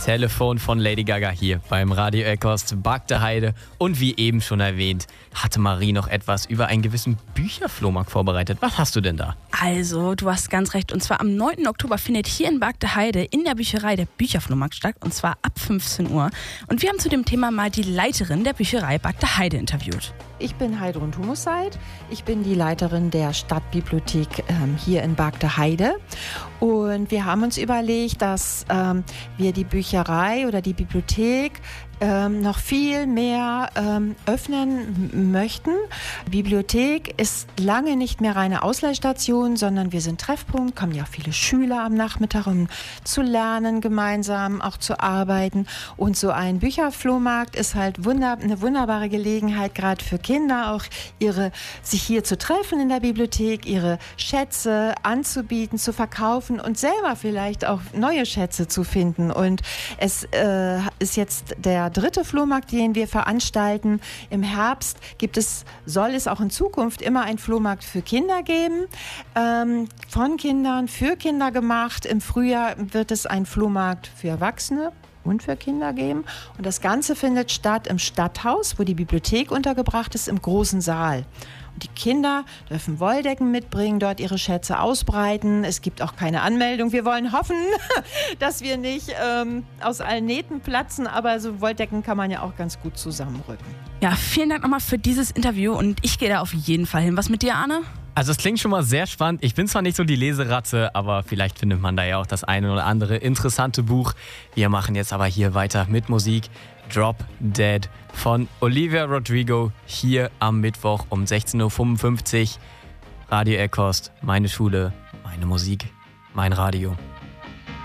Telefon von Lady Gaga hier beim Radio Eckhost Bagde Heide. Und wie eben schon erwähnt, hatte Marie noch etwas über einen gewissen Bücherflohmarkt vorbereitet. Was hast du denn da? Also, du hast ganz recht. Und zwar am 9. Oktober findet hier in Bagde Heide in der Bücherei der Bücherflohmarkt statt. Und zwar ab 15 Uhr. Und wir haben zu dem Thema mal die Leiterin der Bücherei Bagde Heide interviewt. Ich bin Heidrun Tumussaid. Ich bin die Leiterin der Stadtbibliothek hier in Bagde Heide. Und wir haben uns überlegt, dass wir die Bücherei oder die Bibliothek noch viel mehr öffnen möchten. Die Bibliothek ist lange nicht mehr reine Ausleihstation, sondern wir sind Treffpunkt, kommen ja viele Schüler am Nachmittag, um zu lernen, gemeinsam auch zu arbeiten. Und so ein Bücherflohmarkt ist halt eine wunderbare Gelegenheit, gerade für Kinder, auch sich hier zu treffen in der Bibliothek, ihre Schätze anzubieten, zu verkaufen und selber vielleicht auch neue Schätze zu finden. Und es ist jetzt der 3. Flohmarkt, den wir veranstalten. Im Herbst soll es auch in Zukunft immer einen Flohmarkt für Kinder geben, von Kindern, für Kinder gemacht. Im Frühjahr wird es einen Flohmarkt für Erwachsene und für Kinder geben. Und das Ganze findet statt im Stadthaus, wo die Bibliothek untergebracht ist, im großen Saal. Und die Kinder dürfen Wolldecken mitbringen, dort ihre Schätze ausbreiten. Es gibt auch keine Anmeldung. Wir wollen hoffen, dass wir nicht aus allen Nähten platzen, aber so Wolldecken kann man ja auch ganz gut zusammenrücken. Ja, vielen Dank nochmal für dieses Interview und ich gehe da auf jeden Fall hin. Was mit dir, Arne? Also es klingt schon mal sehr spannend. Ich bin zwar nicht so die Leseratte, aber vielleicht findet man da ja auch das eine oder andere interessante Buch. Wir machen jetzt aber hier weiter mit Musik. Drop Dead von Olivia Rodrigo hier am Mittwoch um 16.55 Uhr. Radio Eckhost, meine Schule, meine Musik, mein Radio.